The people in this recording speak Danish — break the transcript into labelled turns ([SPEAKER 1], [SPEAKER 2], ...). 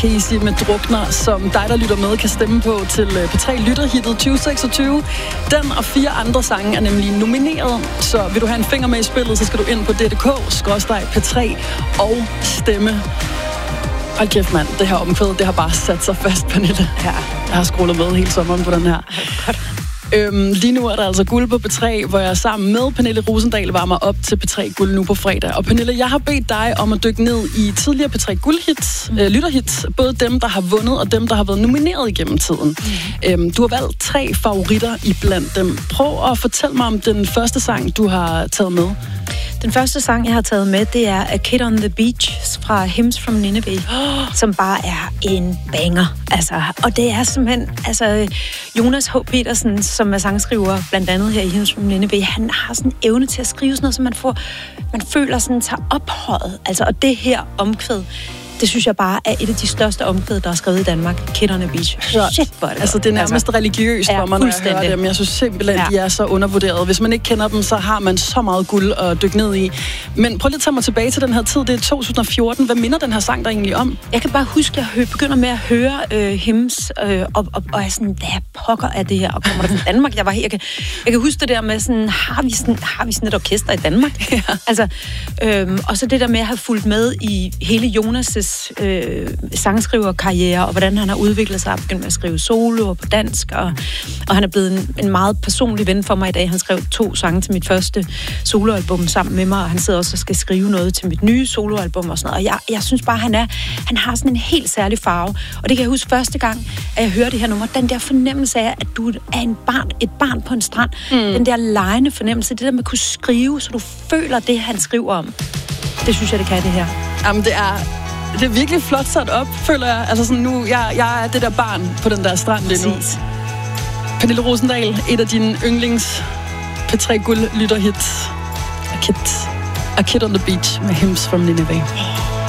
[SPEAKER 1] Casey med Drukner, som dig, der lytter med, kan stemme på til P3 Lytterhittet 2026. Den og 4 andre sange er nemlig nomineret, så vil du have en finger med i spillet, så skal du ind på DDK/P3 og stemme. Hold kæft, mand. Det her omkvæd, det har bare sat sig fast, Pernille. Ja. Jeg har scrollet med hele sommeren på den her. Lige nu er der altså guld på P3, hvor jeg sammen med Pernille Rosendal varmer op til P3 Guld nu på fredag. Og Pernille, jeg har bedt dig om at dykke ned i tidligere P3 Guldhits, lytterhits, både dem, der har vundet og dem, der har været nomineret igennem tiden. Du har valgt 3 favoritter iblandt dem. Prøv at fortælle mig om den første sang, du har taget med.
[SPEAKER 2] Den første sang, jeg har taget med, det er A Kid on the Beach fra Hymns from Nineveh, som bare er en banger. Altså, og det er simpelthen, Jonas H. Petersen, som er sangskriver, blandt andet her i Hymns from Nineveh, han har sådan en evne til at skrive sådan noget, så man føler sådan, tager ophøjet. Altså, og det her omkvæd, det synes jeg bare er et af de største omkvæd, der er skrevet i Danmark. Kid on the Beach. Shit, hvor er det.
[SPEAKER 1] Altså, det er nærmest religiøst for mig, når jeg hører dem. Jeg synes simpelthen, de er så undervurderet. Hvis man ikke kender dem, så har man så meget guld at dykke ned i. Men prøv lige at tage mig tilbage til den her tid. Det er 2014. Hvad minder den her sang der egentlig om?
[SPEAKER 2] Jeg kan bare huske, at jeg begynder med at høre Hymns, og jeg er sådan, hvad pokker er det her? Og kommer der fra Danmark? Jeg kan huske det der med sådan, har vi sådan et orkester i Danmark? Ja. Altså, og så det der med at have fulgt med i hele Jonas' sangskriverkarriere, og hvordan han har udviklet sig, begyndt med at skrive solo på dansk, og han er blevet en meget personlig ven for mig i dag. Han skrev 2 sange til mit første soloalbum sammen med mig, og han sidder også og skal skrive noget til mit nye soloalbum og sådan noget. Og jeg synes bare, han har sådan en helt særlig farve, og det kan jeg huske første gang, at jeg hørte det her nummer, den der fornemmelse af, at du er et barn på en strand, den der legende fornemmelse, det der med at kunne skrive, så du føler det, han skriver om. Det synes jeg, det kan det her.
[SPEAKER 1] Jamen, det er virkelig flot sat op, føler jeg. Altså sådan nu, jeg er det der barn på den der strand lige nu. Pernille Rosendal, et af dine yndlings P3 Guld lytterhits. A Kid on the Beach med Hymns from Nineveh.